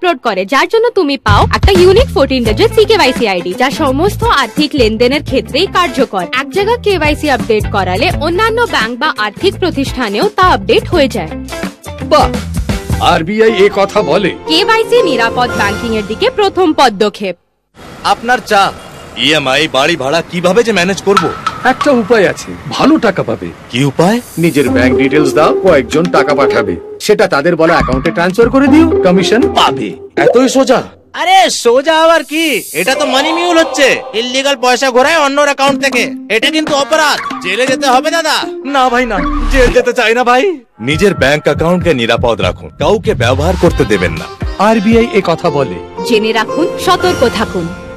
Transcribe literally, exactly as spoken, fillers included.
Upload করে, যার জন্য তুমি পাও একটা ইউনিক ফোরটিন ডিজিট সিকেওয়াইসি আইডি, যা সমস্ত আর্থিক লেনদেনের ক্ষেত্রেই কার্যকর। এক জায়গায় কেওয়াইসি আপডেট করালে অন্যান্য ব্যাংক বা আর্থিক প্রতিষ্ঠানেও তা আপডেট হয়ে যায়। বাহ, আরবিআই এ কথা বলে। কেওয়াইসি নিরাপদ ব্যাংকিং এর দিকে প্রথম পদক্ষেপ। আপনার চা। ইএমআই, বাড়ি ভাড়া কিভাবে যে ম্যানেজ করব? একটা উপায় আছে, ভালো টাকা পাবে। কি উপায়? নিজের ব্যাংক ডিটেলস দাও, কয়েকজন টাকা পাঠাবে, সেটা তাদের বলা অ্যাকাউন্টে ট্রান্সফার করে দিও, কমিশন পাবে। এতই সোজা? আরে সোজা আবার কি, এটা তো মানি মিউল হচ্ছে। ইল্লিগাল পয়সা ঘোরায় অন্যর অ্যাকাউন্ট থেকে, এটা কিন্তু অপরাধ, জেলে যেতে হবে দাদা। না ভাই না, জেল যেতে চাই না ভাই। নিজের ব্যাংক অ্যাকাউন্টকে নিরাপদ রাখুন, কাউকে ব্যবহার করতে দেবেন না। আরবিআই এ কথা বলে। জেনে রাখুন, সতর্ক থাকুন।